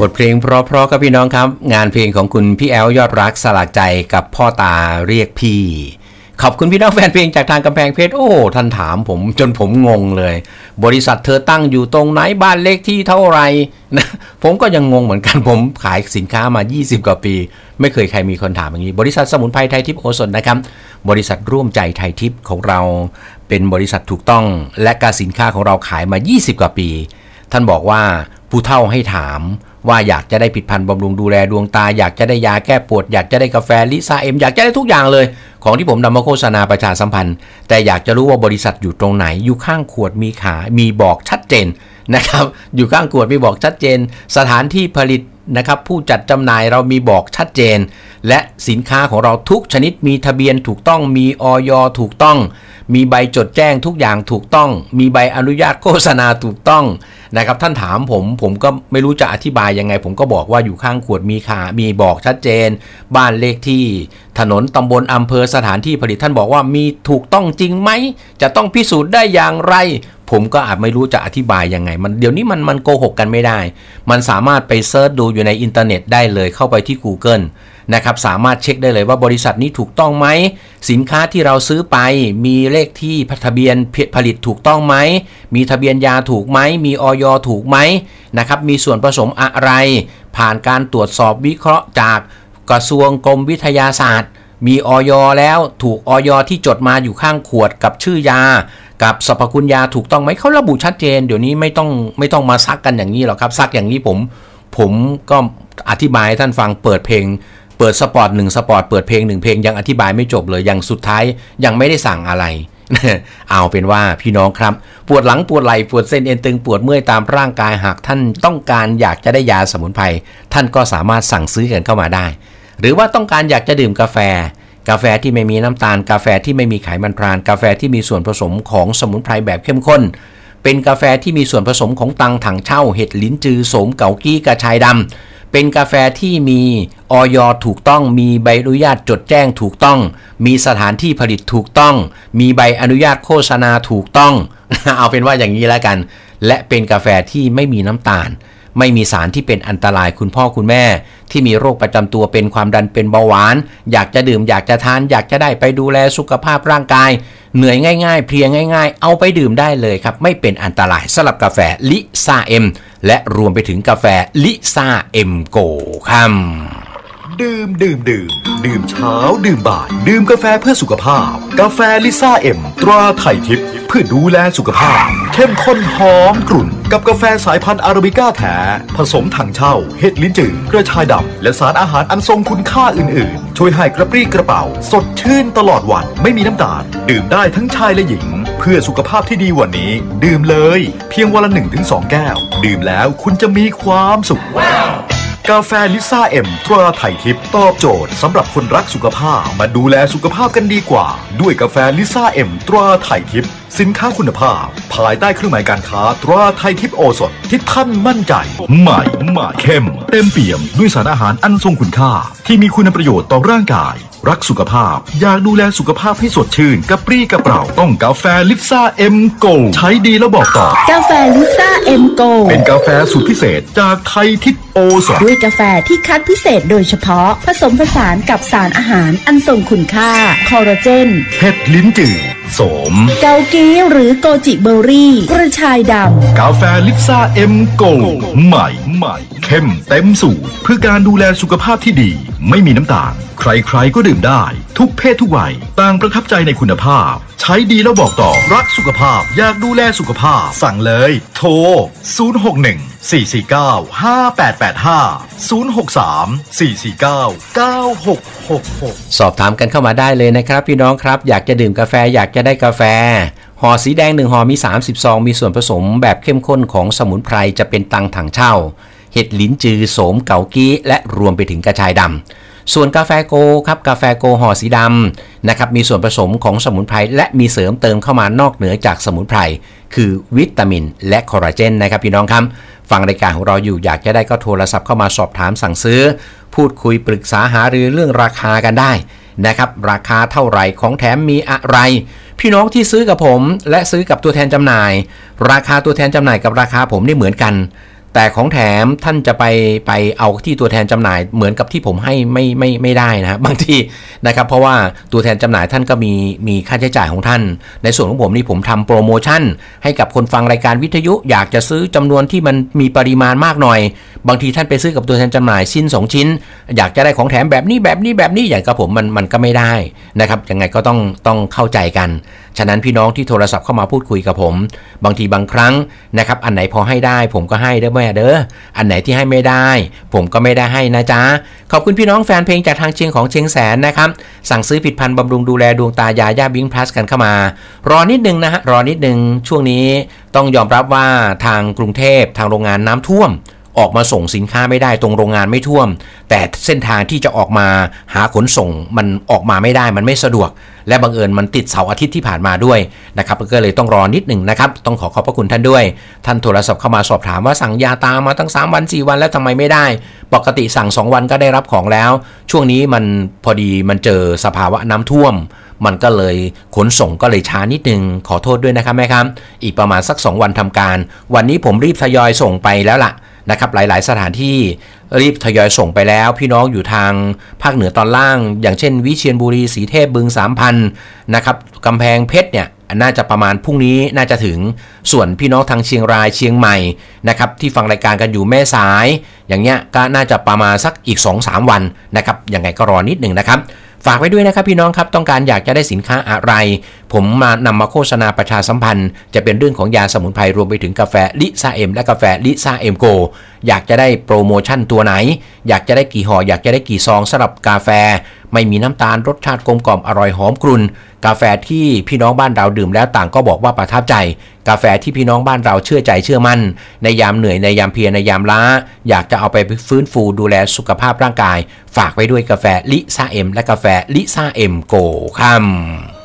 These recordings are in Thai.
ทเพลงเพราะๆครับพี่น้องครับงานเพลงของคุณพี่แอลยอดรักสลักใจกับพ่อตาเรียกพี่ขอบคุณพี่น้องแฟนเพลงจากทางกำแพงเพชรโอ้ท่านถามผมจนผมงงเลยบริษัทเธอตั้งอยู่ตรงไหนบ้านเลขที่เท่าไหร่นะผมก็ยังงงเหมือนกันผมขายสินค้ามา20กว่าปีไม่เคยใครมีคนถามอย่างนี้บริษัทสมุนไพรไทยทิพย์โอสถนะครับบริษัทร่วมใจไทยทิพย์ของเราเป็นบริษัทถูกต้องและการสินค้าของเราขายมา20กว่าปีท่านบอกว่าผู้เฒ่าให้ถามว่าอยากจะได้ผลิตภัณฑ์บำรุงดูแลดวงตาอยากจะได้ยาแก้ปวดอยากจะได้กาแฟลิซ่าเอ็มอยากจะได้ทุกอย่างเลยของที่ผมนำมาโฆษณาประชาสัมพันธ์แต่อยากจะรู้ว่าบริษัทอยู่ตรงไหนอยู่ข้างขวดมีบอกชัดเจนนะครับอยู่ข้างขวดมีบอกชัดเจนสถานที่ผลิตนะครับผู้จัดจำหน่ายเรามีบอกชัดเจนและสินค้าของเราทุกชนิดมีทะเบียนถูกต้องมีอย.ถูกต้องมีใบจดแจ้งทุกอย่างถูกต้องมีใบอนุญาตโฆษณาถูกต้องนะครับท่านถามผมก็ไม่รู้จะอธิบายยังไงผมก็บอกว่าอยู่ข้างขวดมีบอกชัดเจนบ้านเลขที่ถนนตำบลอำเภอสถานที่ผลิตท่านบอกว่ามีถูกต้องจริงไหมจะต้องพิสูจน์ได้อย่างไรผมก็อาจไม่รู้จะอธิบายยังไงเดี๋ยวนี้มันโกหกกันไม่ได้มันสามารถไปเซิร์ชดูอยู่ในอินเทอร์เน็ตได้เลยเข้าไปที่ Google นะครับสามารถเช็คได้เลยว่าบริษัทนี้ถูกต้องไหมสินค้าที่เราซื้อไปมีเลขที่ทะเบียนผลิตถูกต้องไหมมีทะเบียนยาถูกไหมมีอย.ถูกไหมนะครับมีส่วนผสมอะไรผ่านการตรวจสอบวิเคราะห์จากกระทรวงกรมวิทยาศาสตร์มีอย.แล้วถูกอย.ที่จดมาอยู่ข้างขวดกับชื่อยากับสรรพคุณยาถูกต้องไหมเขาระบุชัดเจนเดี๋ยวนี้ไม่ต้องมาซักกันอย่างนี้หรอกครับซักอย่างนี้ผมก็อธิบายให้ท่านฟังเปิดเพลงเปิดสปอร์ต1สปอร์ตเปิดเพลง1เพลงยังอธิบายไม่จบเลยยังสุดท้ายยังไม่ได้สั่งอะไรเอาเป็นว่าพี่น้องครับปวดหลังปวดไหล่ปวดเส้นเอ็นตึงปวดเมื่อยตามร่างกายหากท่านต้องการอยากจะได้ยาสมุนไพรท่านก็สามารถสั่งซื้อกันเข้ามาได้หรือว่าต้องการอยากจะดื่มกาแฟที่ไม่มีน้ำตาลกาแฟที่ไม่มีไขมันทรานกาแฟที่มีส่วนผสมของสมุนไพรแบบเข้มข้นเป็นกาแฟที่มีส่วนผสมของตังถังเช่าเห็ดลิ้นจือโสมเกากี้กระชายดำเป็นกาแฟที่มีอย.ถูกต้องมีใบอนุญาตจดแจ้งถูกต้องมีสถานที่ผลิตถูกต้องมีใบอนุญาตโฆษณาถูกต้อง เอาเป็นว่าอย่างนี้แล้วกันและเป็นกาแฟที่ไม่มีน้ำตาลไม่มีสารที่เป็นอันตรายคุณพ่อคุณแม่ที่มีโรคประจำตัวเป็นความดันเป็นเบาหวานอยากจะดื่มอยากจะทานอยากจะได้ไปดูแลสุขภาพร่างกายเหนื่อยง่ายๆเพลียง่ายๆเอาไปดื่มได้เลยครับไม่เป็นอันตรายสำหรับกาแฟลิซ่าเอ็มและรวมไปถึงกาแฟลิซ่าเอ็มโกครับดื่มเช้าดื่มบ่ายดื่มกาแฟเพื่อสุขภาพกาแฟลิซ่าเอ็มตราไทยทิพย์เพื่อดูแลสุขภาพเข้มข้นหอมกรุ่นกับกาแฟสายพันธุ์อาราบิก้าแท้ผสมถังเช่าเห็ดลิ้นจือกระชายดำและสารอาหารอันทรงคุณค่าอื่นๆช่วยให้กระปรี้กระเป๋าสดชื่นตลอดวันไม่มีน้ำตาลดื่มได้ทั้งชายและหญิงเพื่อสุขภาพที่ดีวันนี้ดื่มเลยเพียงวันละ 1-2 แก้วดื่มแล้วคุณจะมีความสุขกาแฟลิซ่าเอ็มตราไทยทิพย์ตอบโจทย์สำหรับคนรักสุขภาพมาดูแลสุขภาพกันดีกว่าด้วยกาแฟลิซ่าเอ็มตราไทยทิพย์สินค้าคุณภาพภายใต้เครื่องหมายการค้าตราไทยทิพย์โอสถที่ท่านมั่นใจใหม่เข้มเต็มเปี่ยมด้วยสารอาหารอันทรงคุณค่าที่มีคุณประโยชน์ต่อร่างกายรักสุขภาพอยากดูแลสุขภาพให้สดชื่นกระปรี้กระเปร่าต้องกาแฟลิซ่าเอ็มโกใช้ดีแล้วบอกต่อกาแฟลิซ่าเอ็มโกเป็นกาแฟสูตรพิเศษจากไทยทิพย์โอสถด้วยกาแฟที่คัดพิเศษโดยเฉพาะผสมผสานกับสารอาหารอันทรงคุณค่าคอลลาเจนเห็ดลิ้นจือโสมเกากี้หรือโกจิเบอร์รี่กระชายดำกาแฟลิซ่าเอ็มโกใหม่เข้มเต็มสูตรเพื่อการดูแลสุขภาพที่ดีไม่มีน้ำตาลใครๆก็ดื่มได้ทุกเพศทุกวัยต่างประทับใจในคุณภาพใช้ดีแล้วบอกต่อรักสุขภาพอยากดูแลสุขภาพสั่งเลยโทร061-449-5885 063-449-9666 สอบถามกันเข้ามาได้เลยนะครับพี่น้องครับอยากจะดื่มกาแฟอยากจะได้กาแฟห่อสีแดง1ห่อมี30ซองมีส่วนผสมแบบเข้มข้นของสมุนไพรจะเป็นตังถังเช่าเห็ดลิ้นจือโสมเกากี้และรวมไปถึงกระชายดำส่วนกาแฟโกครับกาแฟโกห่อสีดำนะครับมีส่วนผสมของสมุนไพรและมีเสริมเติมเข้ามานอกเหนือจากสมุนไพรคือวิตามินและคอลลาเจนนะครับพี่น้องครับฟังรายการของเราอยู่อยากจะได้ก็โทรศัพท์เข้ามาสอบถามสั่งซื้อพูดคุยปรึกษาหารือเรื่องราคากันได้นะครับราคาเท่าไหร่ของแถมมีอะไรพี่น้องที่ซื้อกับผมและซื้อกับตัวแทนจำหน่ายราคาตัวแทนจำหน่ายกับราคาผมนี่เหมือนกันแต่ของแถมท่านจะไปเอาที่ตัวแทนจำหน่ายเหมือนกับที่ผมให้ไม่ได้นะบางทีนะครับเพราะว่าตัวแทนจำหน่ายท่านก็มีค่าใช้จ่ายของท่านในส่วนของผมนี่ผมทำโปรโมชั่นให้กับคนฟังรายการวิทยุอยากจะซื้อจำนวนที่มันมีปริมาณมากหน่อยบางทีท่านไปซื้อกับตัวแทนจำหน่ายชิ้น2ชิ้นอยากจะได้ของแถมแบบนี้อย่างกับผมมันก็ไม่ได้นะครับยังไงก็ต้องเข้าใจกันฉะนั้นพี่น้องที่โทรศัพท์เข้ามาพูดคุยกับผมบางทีบางครั้งนะครับอันไหนพอให้ได้ผมก็ให้เด้อแม่เด้ออันไหนที่ให้ไม่ได้ผมก็ไม่ได้ให้นะจ๊ะขอบคุณพี่น้องแฟนเพลงจากทางเชียงของเชียงแสนนะครับสั่งซื้อผลิตภัณฑ์บำรุงดูแลดวงตายาย่าบิงพลัสกันเข้ามารอนิดนึงนะฮะรอนิดนึงช่วงนี้ต้องยอมรับว่าทางกรุงเทพทางโรงงานน้ำท่วมออกมาส่งสินค้าไม่ได้ตรงโรงงานไม่ท่วมแต่เส้นทางที่จะออกมาหาขนส่งมันออกมาไม่ได้มันไม่สะดวกและบังเอิญมันติดเสาร์อาทิตย์ที่ผ่านมาด้วยนะครับก็เลยต้องรอนิดหนึ่งนะครับต้องขอบพระคุณท่านด้วยท่านโทรศัพท์เข้ามาสอบถามว่าสั่งยาตามมาตั้ง3วัน4วันแล้วทำไมไม่ได้ปกติสั่ง2วันก็ได้รับของแล้วช่วงนี้มันพอดีมันเจอสภาวะน้ำท่วมมันก็เลยขนส่งก็เลยช้านิดนึงขอโทษด้วยนะครับแม่ครับอีกประมาณสัก2วันทำการวันนี้ผมรีบทยอยส่งไปแล้วล่ะนะครับหลายๆสถานที่รีบทยอยส่งไปแล้วพี่น้องอยู่ทางภาคเหนือตอนล่างอย่างเช่นวิเชียรบุรีศรีเทพบึง3,000นะครับกำแพงเพชรเนี่ยน่าจะประมาณพรุ่งนี้น่าจะถึงส่วนพี่น้องทางเชียงรายเชียงใหม่นะครับที่ฟังรายการกันอยู่แม่สายอย่างเงี้ยก็น่าจะประมาณสักอีก 2-3 วันนะครับยังไงก็รอนิดหนึ่งนะครับฝากไว้ด้วยนะครับพี่น้องครับต้องการอยากจะได้สินค้าอะไรผมนำมาโฆษณาประชาสัมพันธ์จะเป็นเรื่องของยาสมุนไพรรวมไปถึงกาแฟลิซ่าเอ็มและกาแฟลิซ่าเอ็มโกอยากจะได้โปรโมชั่นตัวไหนอยากจะได้กี่ห่ออยากจะได้กี่ซองสำหรับกาแฟไม่มีน้ำตาลรสชาติกลมกล่อมอร่อยหอมกรุ่นกาแฟที่พี่น้องบ้านเราดื่มแล้วต่างก็บอกว่าประทับใจกาแฟที่พี่น้องบ้านเราเชื่อใจเชื่อมั่นในยามเหนื่อยในยามเพลียในยามล้าอยากจะเอาไปฟื้นฟูดูแลสุขภาพร่างกายฝากไว้ด้วยกาแฟลิซ่าเอ็มและกาแฟลิซ่าเอ็มโกค่ำ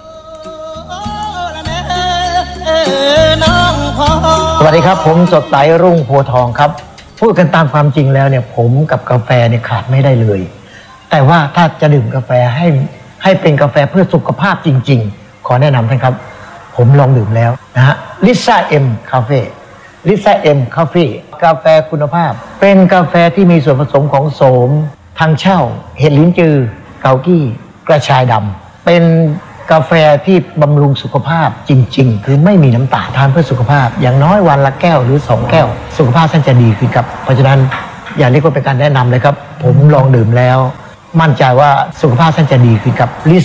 สวัสดีครับผมสดใสรุ่งโพทองครับพูดกันตามความจริงแล้วเนี่ยผมกับกาแฟเนี่ยขาดไม่ได้เลยแต่ว่าถ้าจะดื่มกาแฟให้เป็นกาแฟเพื่อสุขภาพจริงๆขอแนะนำท่านครับผมลองดื่มแล้วนะฮะลิซ่าเอ็มคาเฟ่ลิซ่าเอ็มคาเฟ่กาแฟคุณภาพเป็นกาแฟที่มีส่วนผสมของโสมทางเช่าเห็ดลิ้นจือเกากี้กระชายดำเป็นกาแฟที่บำรุงสุขภาพจริงๆคือไม่มีน้ำตาลทานเพื่อสุขภาพอย่างน้อยวันละแก้วหรือ2แก้วสุขภาพท่านจะดีขึ้นครับเพราะฉะนั้นอย่าเรียกว่าเป็นการแนะนำเลยครับผมลองดื่มแล้วมั่นใจว่าสุขภาพท่านจะดีขึ้นกับลิ